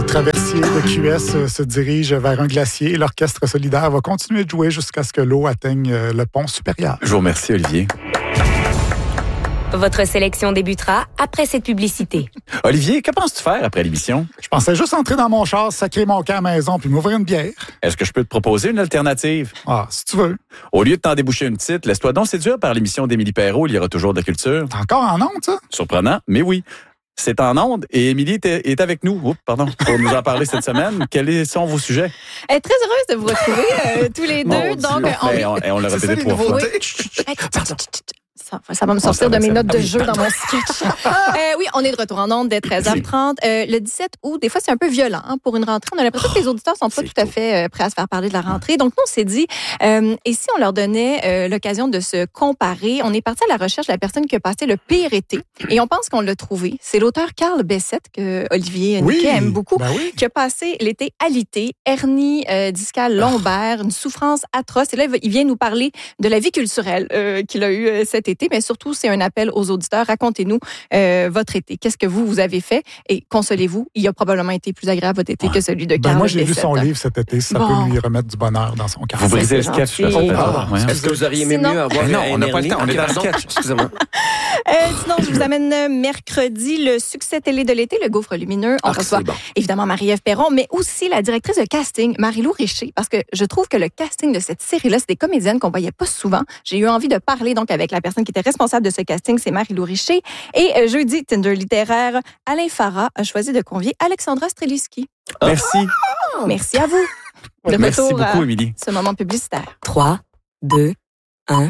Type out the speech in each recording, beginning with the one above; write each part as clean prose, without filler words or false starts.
traversier de QS se dirige vers un glacier. L'orchestre solidaire va continuer de jouer jusqu'à ce que l'eau atteigne le pont supérieur. Je vous remercie, Olivier. Votre sélection débutera après cette publicité. Olivier, que penses-tu faire après l'émission? Je pensais juste entrer dans mon char, sacrer mon camp à la maison puis m'ouvrir une bière. Est-ce que je peux te proposer une alternative? Ah, si tu veux. Au lieu de t'en déboucher une petite, laisse-toi donc séduire par l'émission d'Émilie Perrault. Il y aura toujours de la culture. T'es encore en onde, ça? Surprenant, mais oui. C'est en onde et Émilie est avec nous. Oups, pardon, pour nous en parler cette semaine. Quels sont vos sujets? Très heureuse de vous retrouver tous les deux. Donc, on l'a répété 3 fois. Ça va me sortir de mes notes de jeu dans mon sketch. Oui, on est de retour en ondes dès 13h30. Le 17 août, des fois, c'est un peu violent pour une rentrée. On a l'impression que les auditeurs sont pas tout à fait prêts à se faire parler de la rentrée. Donc, nous, on s'est dit, et si on leur donnait l'occasion de se comparer? On est parti à la recherche de la personne qui a passé le pire été. Et on pense qu'on l'a trouvé. C'est l'auteur Carl Bessette, que Olivier Niquet aime beaucoup, qui a passé l'été alité, hernie discale lombaire, une souffrance atroce. Et là, il vient nous parler de la vie culturelle qu'il a eue cet été. Mais surtout, c'est un appel aux auditeurs. Racontez-nous votre été. Qu'est-ce que vous avez fait? Et consolez-vous, il a probablement été plus agréable votre été que celui de Carl. Moi, j'ai lu son livre cet été. Ça peut lui remettre du bonheur dans son cœur. Vous brisez le sketch. Est-ce que vous auriez aimé mieux avoir non, on n'a pas le temps. On est dans le sketch. Excusez-moi. Sinon, je vous amène mercredi le succès télé de l'été, le Gouffre lumineux. On reçoit évidemment Marie-Ève Perron, mais aussi la directrice de casting, Marie-Lou Richer, parce que je trouve que le casting de cette série-là, c'est des comédiennes qu'on voyait pas souvent. J'ai eu envie de parler donc avec la personne qui était responsable de ce casting, c'est Marie-Lou Richer. Et jeudi, Tinder littéraire, Alain Farah a choisi de convier Alexandra Streliski. Merci. Merci à vous. De Merci retour beaucoup, Émilie. Ce moment publicitaire. 3, 2, 1.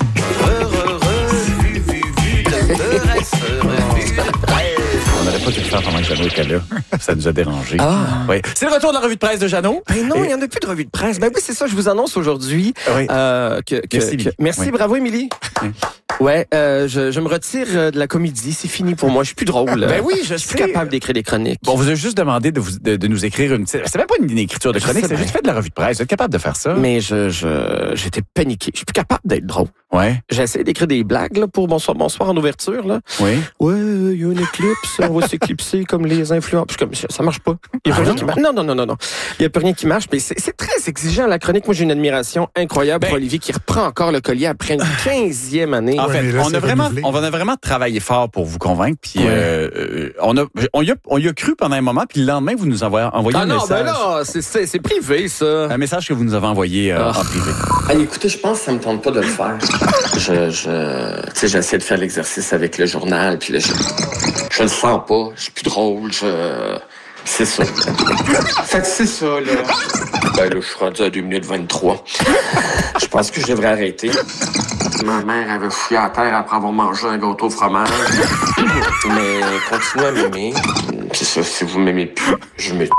On n'aurait pas dû le faire pendant que Jeannot était là. Ça nous a dérangé. Oui. C'est le retour de la revue de presse de Jeannot. Ben non, il n'y en a plus de revue de presse. Ben oui, c'est ça, je vous annonce aujourd'hui. Merci, bravo, Émilie. Ouais, je me retire de la comédie. C'est fini pour moi. Je suis plus drôle. Ben oui, je suis plus capable d'écrire des chroniques. Bon, on vous a juste demandé de nous écrire une petite... C'est même pas une écriture de chronique, c'est juste fait de la revue de presse. Vous êtes capable de faire ça? Mais j'étais paniqué. Je suis plus capable d'être drôle. Ouais. J'ai essayé d'écrire des blagues là, pour bonsoir en ouverture. Là. Oui. Ouais, il y a une éclipse, on va s'éclipser comme les influents. Puis comme ça marche pas. Il y a rien qui marche. Non. Il y a plus rien qui marche. Mais c'est très exigeant la chronique. Moi, j'ai une admiration incroyable pour Olivier qui reprend encore le collier après une 15e année. En fait, on a vraiment travaillé fort pour vous convaincre. Puis on y a cru pendant un moment. Puis le lendemain, vous nous envoyez un message. Ben là, c'est privé ça. Un message que vous nous avez envoyé en privé. Hey, écoutez, je pense que ça me tente pas de le faire. J'essaie de faire l'exercice avec le journal, puis là, je le sens pas, je suis plus drôle, c'est ça. Fait que c'est ça, là. Ben là, je suis rendu à 2 minutes 23. Je pense que je devrais arrêter. Ma mère avait fouillé à terre après avoir mangé un gâteau au fromage. Mais continuez à m'aimer. C'est ça, si vous m'aimez plus, je me...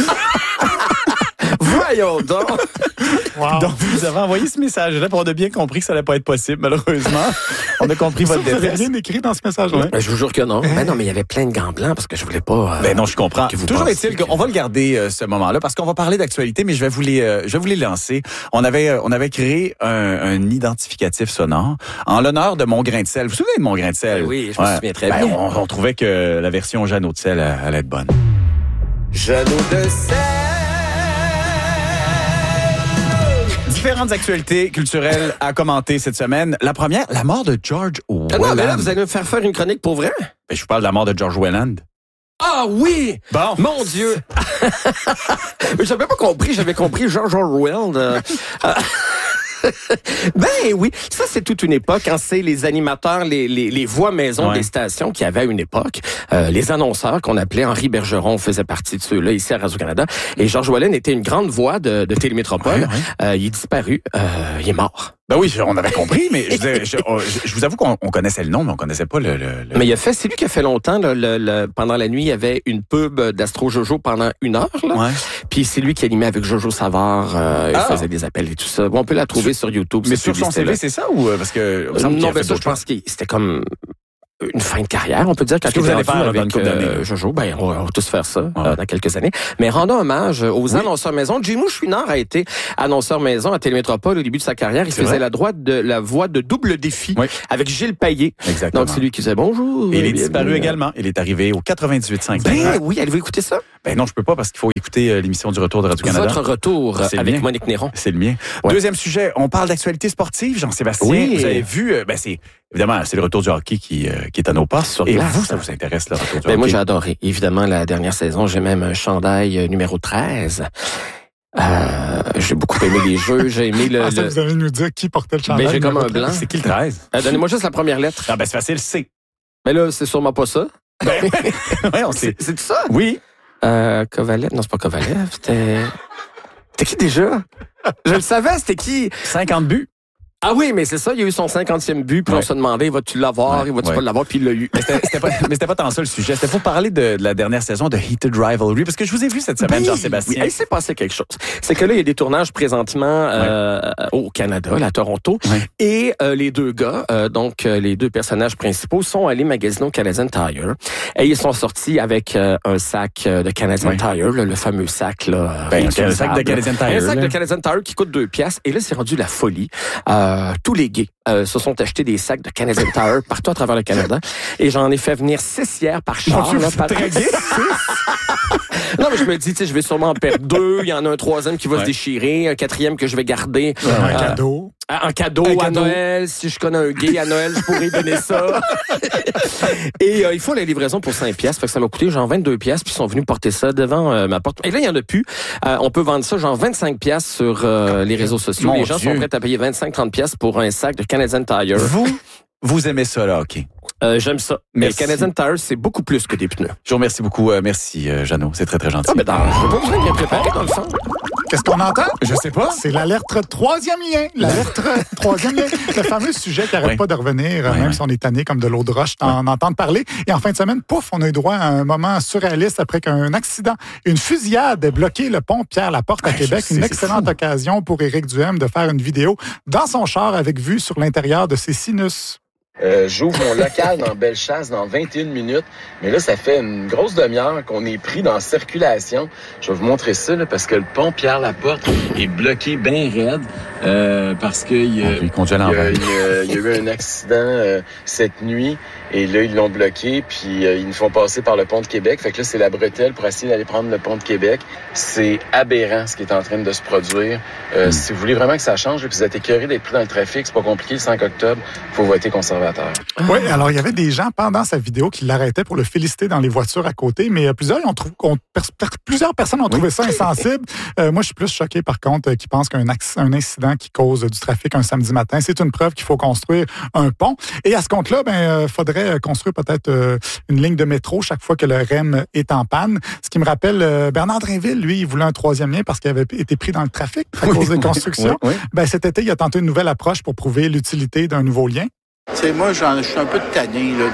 Voyons donc! Wow. Donc, vous nous avez envoyé ce message-là, puis on a bien compris que ça n'allait pas être possible, malheureusement. On a compris votre détresse. Vous n'avez rien écrit dans ce message-là? Ben, je vous jure que non. Ben non, mais il y avait plein de gants blancs parce que je voulais pas... Ben non, je comprends. Toujours est-il qu'on va le garder, ce moment-là, parce qu'on va parler d'actualité, mais je vais vous les lancer. On avait créé un identificatif sonore en l'honneur de Mon Grain de sel. Vous vous souvenez de Mon Grain de sel? Ben oui, je me souviens très bien. On trouvait que la version Jeannot de sel allait être bonne. Jeannot de sel! Différentes actualités culturelles à commenter cette semaine. La première, la mort de George Welland. Non, mais là, vous allez me faire une chronique pour vrai? Ben, je vous parle de la mort de George Welland. Ah oui! Bon. Mon Dieu! J'avais pas compris, j'avais compris George Orwell. Ben oui, ça c'est toute une époque. Quand c'est les animateurs, les voix maison des stations qui avaient à une époque, les annonceurs qu'on appelait Henri Bergeron faisait partie de ceux-là ici à Radio-Canada. Et George Welland était une grande voix de Télémétropole. Il est disparu, il est mort. Ben oui, on avait compris, mais je vous avoue qu'on connaissait le nom, mais on connaissait pas le... Mais c'est lui qui a fait longtemps, pendant la nuit, il y avait une pub d'Astro Jojo pendant 1 heure. Là. Puis c'est lui qui animait avec Jojo Savard, il faisait des appels et tout ça. Bon, on peut la trouver sur YouTube. Mais sur son CV, c'est ça ou parce que non, ben ça, je pense que c'était comme une fin de carrière, on peut dire, quand vous allez faire avec Jojo. Ben, on va tous faire ça dans quelques années. Mais rendons hommage aux annonceurs maison. Jimou Chouinard a été annonceur maison à Télémétropole au début de sa carrière. Il faisait la voix de Double Défi avec Gilles Payet. Exactement. Donc, c'est lui qui disait bonjour. Et il est disparu également. Il est arrivé au 98.5. Ben oui, allez-vous écouter ça? Ben non, je peux pas parce qu'il faut écouter l'émission du Retour de Radio-Canada. Votre retour avec Monique Néron. C'est le mien. Ouais. Deuxième sujet, on parle d'actualité sportive, Jean-Sébastien. Oui. Vous avez vu, évidemment, c'est le retour du hockey qui est à nos pas. Sur Et glace. vous, ça vous intéresse, le retour du Ben, hockey? moi, j'ai adoré. Évidemment, la dernière saison, j'ai même un chandail numéro 13. J'ai beaucoup aimé les jeux. J'ai aimé le... Ça, vous allez nous dire qui portait le chandail. Ben, j'ai comme un blanc. C'est qui le 13? Donnez-moi juste la première lettre. Ah, ben, c'est facile, c'est. Mais là, c'est sûrement pas ça. Ouais, on sait. C'est ça? Oui. Kovalev? Non, c'est pas Kovalev. C'était qui déjà? Je le savais, c'était qui? 50 buts. Ah oui, mais c'est ça, il y a eu son 50e but, puis on se demandait, vas-tu l'avoir, vas-tu pas l'avoir, puis il l'a eu. Mais c'était pas tant ça le sujet. C'était pour parler de la dernière saison de Heated Rivalry, parce que je vous ai vu cette semaine, Jean-Sébastien. Oui, il s'est passé quelque chose. C'est que là, il y a des tournages présentement au Canada, à Toronto, et les deux gars, donc les deux personnages principaux, sont allés magasiner au Canadian Tire, et ils sont sortis avec un sac de Canadian Tire, là, le fameux sac là. Un sac de Canadian Tire. Un sac de Canadian Tire qui coûte 2 piastres, et là, c'est rendu la folie. Tous les gays se sont achetés des sacs de Canadian Tire partout à travers le Canada. Et j'en ai fait venir 6 hier par char. Non, mais je me dis, tu sais, je vais sûrement en perdre 2. Il y en a un 3e qui va se déchirer, un 4e que je vais garder. Un cadeau. Un cadeau à Noël. Si je connais un gay à Noël, je pourrais donner ça. Et il faut la livraison pour 5 piastres. Fait que ça m'a coûté genre 22 piastres. Puis ils sont venus porter ça devant ma porte. Et là, il y en a plus. On peut vendre ça genre 25 piastres sur les réseaux sociaux. Les gens sont prêts à payer 25-30 piastres pour un sac de Canadian Tire. Vous aimez ça, là, OK. J'aime ça. Mais Canadian Tire, c'est beaucoup plus que des pneus. Je vous remercie beaucoup. Merci, Jeannot. C'est très, très gentil. Ah, ben, je n'ai pas besoin de bien préparer dans le fond. Qu'est-ce qu'on entend? Je sais pas. C'est l'alerte 3e lien. L'alerte 3e lien. Le fameux sujet qui n'arrête pas de revenir, même si on est tanné comme de l'eau de roche, d'en entendre parler. Et en fin de semaine, pouf, on a eu droit à un moment surréaliste après qu'un accident, une fusillade ait bloqué le pont Pierre-Laporte à Québec. Une excellente occasion pour Éric Duhem de faire une vidéo dans son char avec vue sur l'intérieur de ses sinus. J'ouvre mon local dans Bellechasse dans 21 minutes. Mais là, ça fait une grosse demi-heure qu'on est pris dans circulation. Je vais vous montrer ça, là, parce que le pont Pierre-Laporte est bloqué bien raide. Parce que il y a eu un accident cette nuit. Et là, ils l'ont bloqué, puis ils nous font passer par le pont de Québec. Fait que là, c'est la bretelle pour essayer d'aller prendre le pont de Québec. C'est aberrant ce qui est en train de se produire. Si vous voulez vraiment que ça change, et que vous êtes écœurés d'être pris dans le trafic, c'est pas compliqué, le 5 octobre, il faut voter conservateur. Oui, alors il y avait des gens pendant sa vidéo qui l'arrêtaient pour le féliciter dans les voitures à côté, mais plusieurs personnes ont trouvé ça insensible. Moi, je suis plus choqué, par contre, qui pensent qu'un incident qui cause du trafic un samedi matin, c'est une preuve qu'il faut construire un pont. Et à ce compte-là, faudrait construire peut-être une ligne de métro chaque fois que le REM est en panne. Ce qui me rappelle, Bernard Drinville, lui, il voulait un 3e lien parce qu'il avait été pris dans le trafic à cause des constructions. Cet été, il a tenté une nouvelle approche pour prouver l'utilité d'un nouveau lien. C'est moi, je suis un peu tanné là,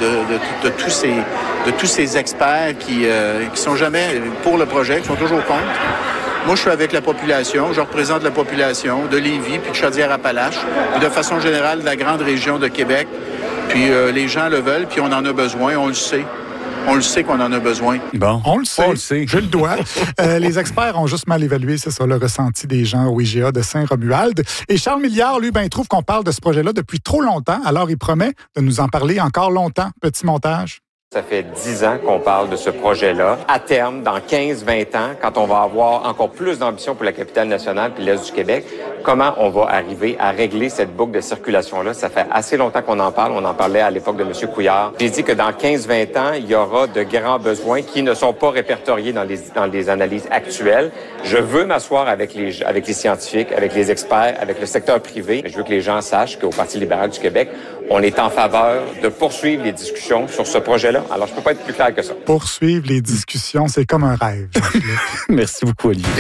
de tous ces experts qui sont jamais pour le projet, qui sont toujours contre. Moi, je suis avec la population, je représente la population de Lévis puis de Chaudière-Appalaches, et de façon générale de la grande région de Québec. Puis les gens le veulent, puis on en a besoin, on le sait. On le sait qu'on en a besoin. Bon, on le sait. Je le dois. Les experts ont juste mal évalué, c'est ça, le ressenti des gens au IGA de Saint-Romuald. Et Charles Milliard, lui, trouve qu'on parle de ce projet-là depuis trop longtemps. Alors, il promet de nous en parler encore longtemps. Petit montage. Ça fait 10 ans qu'on parle de ce projet-là. À terme, dans 15-20 ans, quand on va avoir encore plus d'ambition pour la capitale nationale puis l'Est du Québec, comment on va arriver à régler cette boucle de circulation-là? Ça fait assez longtemps qu'on en parle. On en parlait à l'époque de M. Couillard. J'ai dit que dans 15-20 ans, il y aura de grands besoins qui ne sont pas répertoriés dans les analyses actuelles. Je veux m'asseoir avec les scientifiques, avec les experts, avec le secteur privé. Je veux que les gens sachent qu'au Parti libéral du Québec, on est en faveur de poursuivre les discussions sur ce projet-là. Alors, je peux pas être plus clair que ça. Poursuivre les discussions, c'est comme un rêve. Merci beaucoup, Olivier.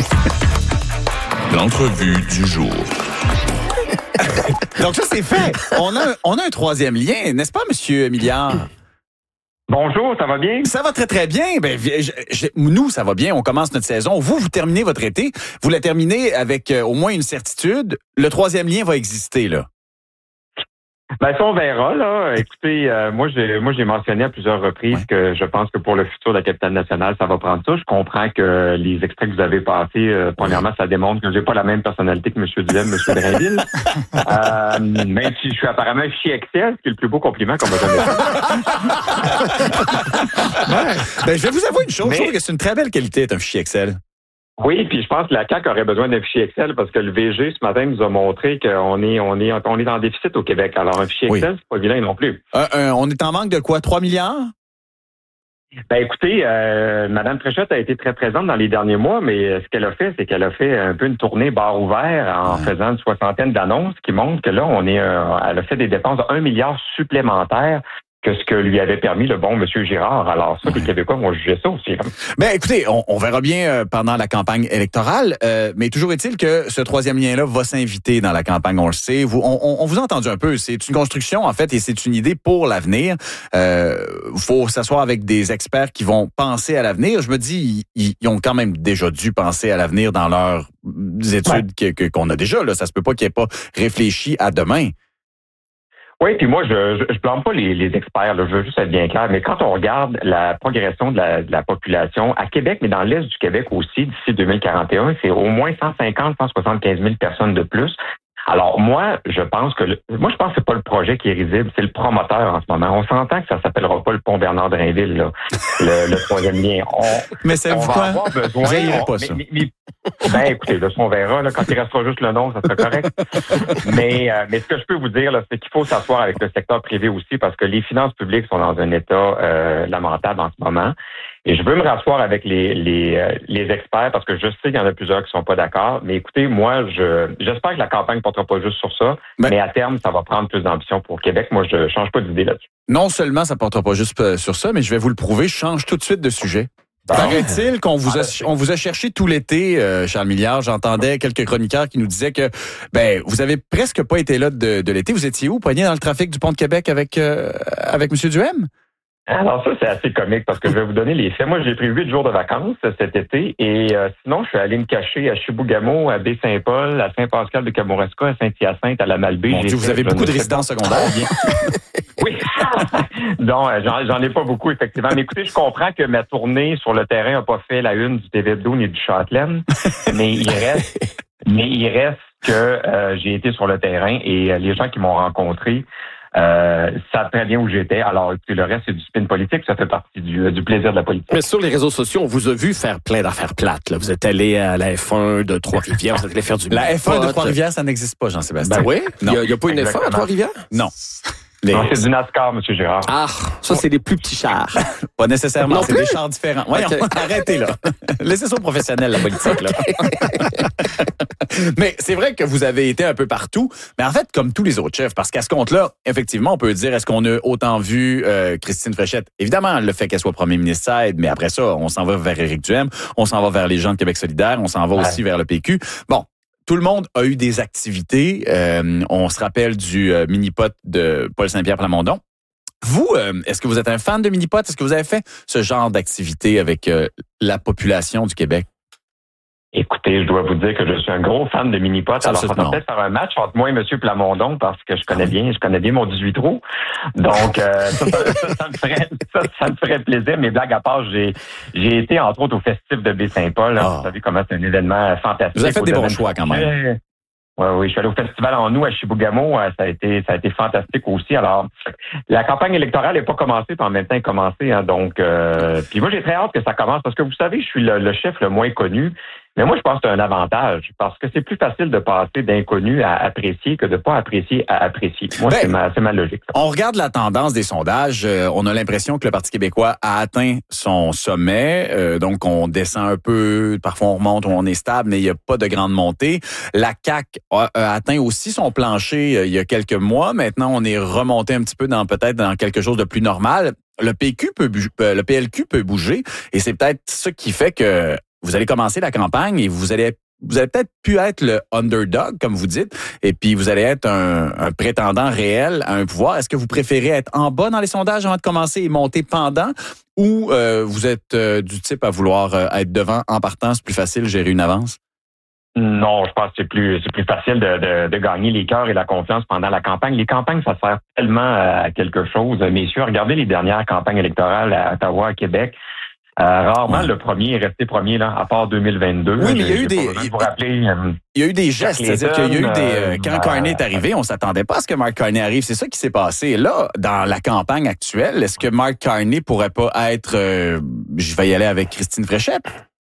L'entrevue du jour. Donc ça, c'est fait. On a un 3e lien, n'est-ce pas, Monsieur Milliard? Bonjour, ça va bien? Ça va très, très bien. Nous, ça va bien. On commence notre saison. Vous terminez votre été. Vous la terminez avec au moins une certitude. Le 3e lien va exister, là. Ben, ça, on verra, là. Écoutez, moi, j'ai mentionné à plusieurs reprises que je pense que pour le futur de la capitale nationale, ça va prendre ça. Je comprends que les extraits que vous avez passés, premièrement, ça démontre que j'ai pas la même personnalité que M. Duhem, M. Drainville. Même si je suis apparemment un fichier Excel, ce qui est le plus beau compliment qu'on m'a jamais fait. Ben, je vais vous avouer une chose. Je trouve que c'est une très belle qualité d'être un fichier Excel. Oui, puis je pense que la CAQ aurait besoin d'un fichier Excel parce que le VG, ce matin, nous a montré qu'on est en déficit au Québec. Alors, un fichier Excel, c'est pas vilain non plus. On est en manque de quoi? 3 milliards? Ben, écoutez, Mme Fréchette a été très présente dans les derniers mois, mais ce qu'elle a fait, c'est qu'elle a fait un peu une tournée bar ouvert en faisant une soixantaine d'annonces qui montrent que là, elle a fait des dépenses de 1 milliard supplémentaires que ce que lui avait permis le bon M. Girard. Alors ça, les Québécois vont juger ça aussi. Ben, écoutez, on verra bien pendant la campagne électorale, mais toujours est-il que ce troisième lien-là va s'inviter dans la campagne, on le sait. On vous a entendu un peu, c'est une construction, en fait, et c'est une idée pour l'avenir. Faut s'asseoir avec des experts qui vont penser à l'avenir. Je me dis, ils ont quand même déjà dû penser à l'avenir dans leurs études qu'on a déjà. Là. Ça se peut pas qu'ils aient pas réfléchi à demain. Oui, puis moi, je blâme pas les experts, là, je veux juste être bien clair, mais quand on regarde la progression de la population à Québec, mais dans l'Est du Québec aussi, d'ici 2041, c'est au moins 175 000 personnes de plus. Alors, moi, je pense que c'est pas le projet qui est risible, c'est le promoteur en ce moment. On s'entend que ça s'appellera pas le pont Bernard-Drainville, là, le troisième lien. Mais c'est vous va avoir besoin. Pas ça. Ben, écoutez, là, on verra, là, quand il restera juste le nom, ça sera correct. mais ce que je peux vous dire, là, c'est qu'il faut s'asseoir avec le secteur privé aussi parce que les finances publiques sont dans un état lamentable en ce moment. Et je veux me rasseoir avec les experts parce que je sais qu'il y en a plusieurs qui sont pas d'accord. Mais écoutez, moi, j'espère que la campagne ne portera pas juste sur ça, mais à terme, ça va prendre plus d'ambition pour Québec. Moi, je change pas d'idée là-dessus. Non seulement ça ne portera pas juste sur ça, mais je vais vous le prouver, je change tout de suite de sujet. Paraît-il qu'on vous a cherché tout l'été, Charles Milliard. J'entendais quelques chroniqueurs qui nous disaient que vous avez presque pas été là de l'été. Vous étiez où, poigné dans le trafic du pont de Québec avec M. Duhem? Alors ça, c'est assez comique parce que je vais vous donner les faits. Moi, j'ai pris 8 jours de vacances cet été et sinon, je suis allé me cacher à Chibougamau, à Baie-Saint-Paul, à Saint-Pascal de Kamouraska, à Saint-Hyacinthe, à la Malbaie. Mon Dieu, vous avez beaucoup de résidences secondaires. Oui. Donc, j'en ai pas beaucoup, effectivement. Mais écoutez, je comprends que ma tournée sur le terrain n'a pas fait la une du TV Hebdo ni du Châtelaine, mais il reste que j'ai été sur le terrain et les gens qui m'ont rencontré savent très bien où j'étais. Alors, le reste, c'est du spin politique. Ça fait partie du plaisir de la politique. Mais sur les réseaux sociaux, on vous a vu faire plein d'affaires plates. Là. Vous êtes allé à la F1 de Trois-Rivières. Vous êtes allé faire du La F1 de Trois-Rivières, ça n'existe pas, Jean-Sébastien. Ben oui? Il n'y a pas une F1 à Trois-Rivières? Non. Non, c'est du NASCAR, M. Gérard. Ah, ça, c'est des plus petits chars. Pas nécessairement, c'est des chars différents. Voyons, Okay. Arrêtez là. Laissez ça aux professionnels, la politique. Là. Mais c'est vrai que vous avez été un peu partout, mais en fait, comme tous les autres chefs, parce qu'à ce compte-là, effectivement, on peut dire, est-ce qu'on a autant vu Christine Fréchette? Évidemment, le fait qu'elle soit premier ministre, ça aide, mais après ça, on s'en va vers Éric Duhem, on s'en va vers les gens de Québec solidaire, on s'en va aussi vers le PQ. Bon. Tout le monde a eu des activités. On se rappelle du mini-pot de Paul Saint-Pierre Plamondon. Vous, est-ce que vous êtes un fan de mini-pot? Est-ce que vous avez fait ce genre d'activité avec la population du Québec? Écoutez, je dois vous dire que je suis un gros fan de mini-pot. Alors, ça va peut-être faire un match entre moi et M. Plamondon parce que je connais bien mon 18 trous. Donc, ça me ferait plaisir. Mais blague à part, j'ai été, entre autres, au Festif de Baie-Saint-Paul. Vous savez comment c'est un événement fantastique. Vous avez fait des bons choix quand même. Oui, je suis allé au Festival en août à Chibougamau. Ça a été fantastique aussi. Alors, la campagne électorale n'est pas commencée, puis en même temps, elle est commencée. Hein, donc, puis moi, j'ai très hâte que ça commence parce que vous savez, je suis le chef le moins connu. Mais moi, je pense que c'est un avantage parce que c'est plus facile de passer d'inconnu à apprécier que de pas apprécier à apprécier. Moi, c'est ma logique. Ça. On regarde la tendance des sondages. On a l'impression que le Parti québécois a atteint son sommet. Donc, on descend un peu. Parfois, on remonte ou on est stable, mais il n'y a pas de grande montée. La CAQ a atteint aussi son plancher il y a quelques mois. Maintenant, on est remonté un petit peu peut-être dans quelque chose de plus normal. Le PLQ peut bouger et c'est peut-être ce qui fait que vous allez commencer la campagne et vous allez peut-être pu être le underdog, comme vous dites, et puis vous allez être un prétendant réel à un pouvoir. Est-ce que vous préférez être en bas dans les sondages avant de commencer et monter pendant, ou vous êtes du type à vouloir être devant en partant, c'est plus facile, gérer une avance? Non, je pense que c'est plus facile de gagner les cœurs et la confiance pendant la campagne. Les campagnes, ça sert tellement à quelque chose. Messieurs, regardez les dernières campagnes électorales à Ottawa, à Québec. Rarement le premier est resté premier, là, à part 2022. Oui, mais il y a eu des... Il y a eu des gestes, c'est-à-dire qu'il y a eu des... Quand Carney est arrivé, on s'attendait pas à ce que Mark Carney arrive. C'est ça qui s'est passé. Là, dans la campagne actuelle, est-ce que Mark Carney pourrait pas être... je vais y aller avec Christine Fréchette.